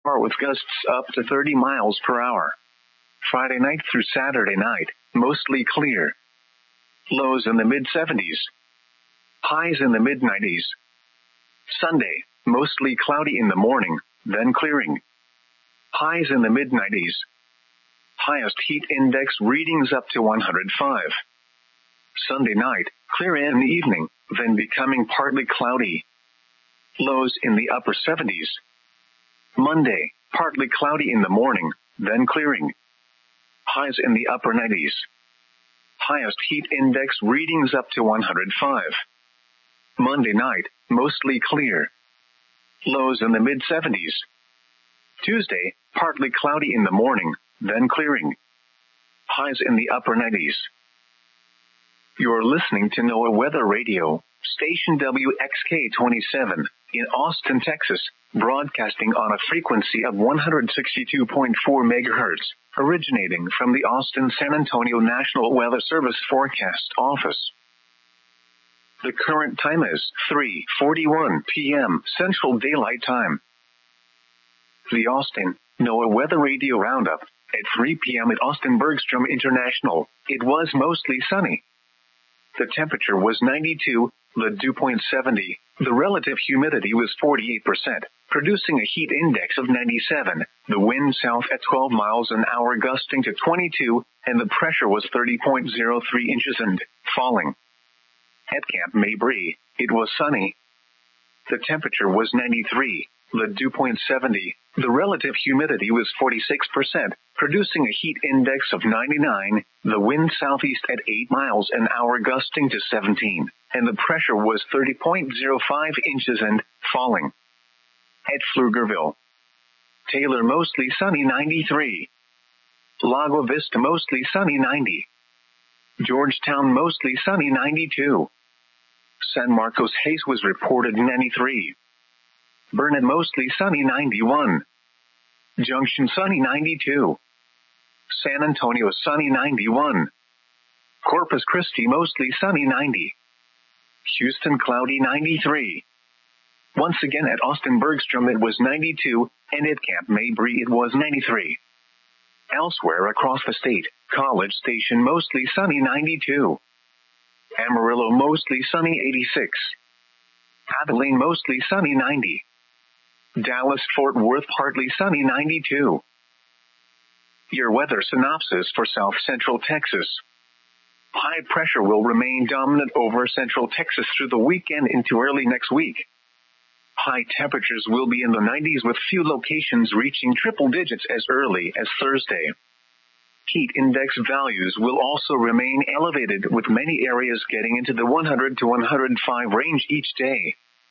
hour with gusts up to 30 miles per hour. Friday night through Saturday night, mostly clear. Lows in the mid-70s. Highs in the mid-90s. Sunday, mostly cloudy in the morning, then clearing. Highs in the mid-90s. Highest heat index readings up to 105. Sunday night, clear in the evening, then becoming partly cloudy. Lows in the upper 70s. Monday, partly cloudy in the morning, then clearing. Highs in the upper 90s. Highest heat index readings up to 105. Monday night, mostly clear. Lows in the mid-70s. Tuesday, partly cloudy in the morning, then clearing. Highs in the upper 90s. You're listening to NOAA Weather Radio, station WXK-27, in Austin, Texas, broadcasting on a frequency of 162.4 MHz, originating from the Austin-San Antonio National Weather Service Forecast Office. The current time is 3:41 p.m. Central Daylight Time. The Austin NOAA Weather Radio Roundup. At 3 p.m. at Austin Bergstrom International, it was mostly sunny. The temperature was 92, the dew point 70, the relative humidity was 48%, producing a heat index of 97, the wind south at 12 miles an hour gusting to 22, and the pressure was 30.03 inches and falling. At Camp Mabry, it was sunny. The temperature was 93, the dew point 70, the relative humidity was 46%, producing a heat index of 99, the wind southeast at 8 miles an hour gusting to 17, and the pressure was 30.05 inches and falling. At Pflugerville, Taylor mostly sunny 93, Lago Vista mostly sunny 90, Georgetown mostly sunny 92, San Marcos Hayes was reported 93, Burnett mostly sunny 91, Junction sunny 92, San Antonio sunny 91, Corpus Christi mostly sunny 90, Houston cloudy 93. Once again at Austin Bergstrom it was 92, and at Camp Mabry it was 93. Elsewhere across the state, College Station mostly sunny 92, Amarillo mostly sunny 86, Abilene mostly sunny 90, Dallas-Fort Worth partly sunny 92. Your weather synopsis for South Central Texas. High pressure will remain dominant over Central Texas through the weekend into early next week. High temperatures will be in the 90s with few locations reaching triple digits as early as Thursday. Heat index values will also remain elevated with many areas getting into the 100 to 105 range each day.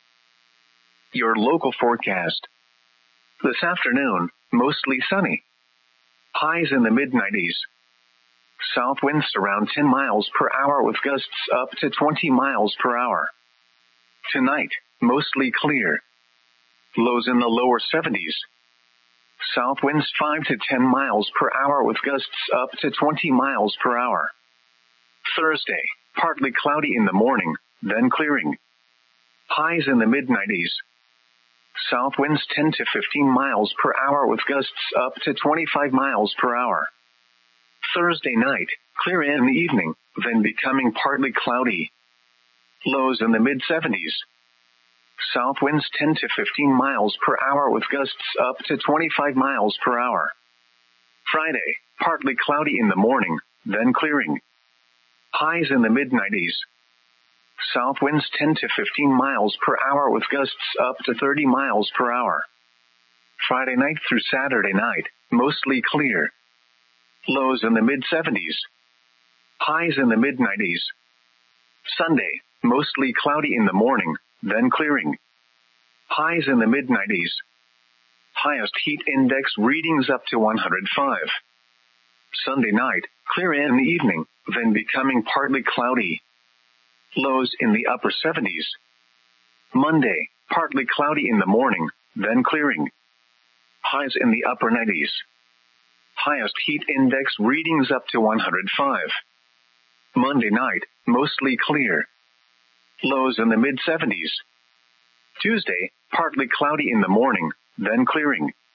Your local forecast. This afternoon, mostly sunny. Highs in the mid-90s. South winds around 10 miles per hour with gusts up to 20 miles per hour. Tonight, mostly clear. Lows in the lower 70s. South winds 5 to 10 miles per hour with gusts up to 20 miles per hour. Thursday, partly cloudy in the morning, then clearing. Highs in the mid-90s. South winds 10 to 15 miles per hour with gusts up to 25 miles per hour. Thursday night, clear in the evening, then becoming partly cloudy. Lows in the mid-70s. South winds 10 to 15 miles per hour with gusts up to 25 miles per hour. Friday, partly cloudy in the morning, then clearing. Highs in the mid-90s. South winds 10 to 15 miles per hour with gusts up to 30 miles per hour. Friday night through Saturday night, mostly clear. Lows in the mid-70s. Highs in the mid-90s. Sunday, mostly cloudy in the morning, then clearing. Highs in the mid-90s. Highest heat index readings up to 105. Sunday night, clear in the evening, then becoming partly cloudy. Lows in the upper 70s. Monday, partly cloudy in the morning, then clearing. Highs in the upper 90s. Highest heat index readings up to 105. Monday night, mostly clear. Lows in the mid-70s. Tuesday, partly cloudy in the morning, then clearing.